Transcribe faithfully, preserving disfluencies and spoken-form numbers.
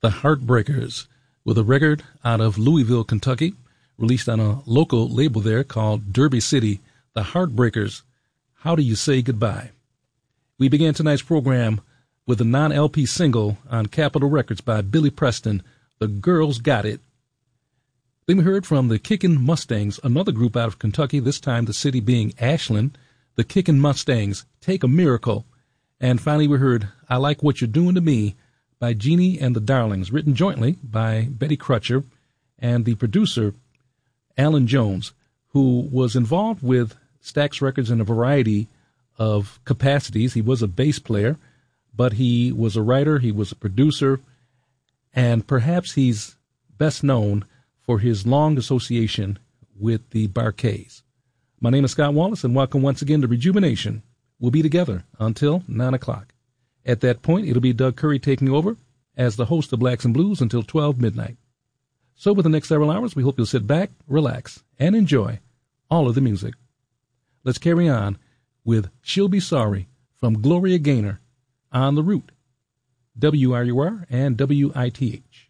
the Heartbreakers, with a record out of Louisville, Kentucky, released on a local label there called Derby City. The Heartbreakers, How Do You Say Goodbye? We began tonight's program with a non-L P single on Capitol Records by Billy Preston, The Girls Got It. Then we heard from the Kickin' Mustangs, another group out of Kentucky, this time the city being Ashland. The Kickin' Mustangs, Take a Miracle. And finally we heard I Like What You're Doing to Me by Jeannie and the Darlings, written jointly by Betty Crutcher and the producer Alan Jones, who was involved with Stax Records in a variety of capacities. He was a bass player, but he was a writer, he was a producer, and perhaps he's best known for his long association with the Bar-Kays. My name is Scott Wallace, and welcome once again to Rejuvenation. We'll be together until nine o'clock. At that point, it'll be Doug Curry taking over as the host of Blacks and Blues until twelve midnight. So with the next several hours, we hope you'll sit back, relax, and enjoy all of the music. Let's carry on with She'll Be Sorry from Gloria Gaynor on the Route, W R U R and W I T H.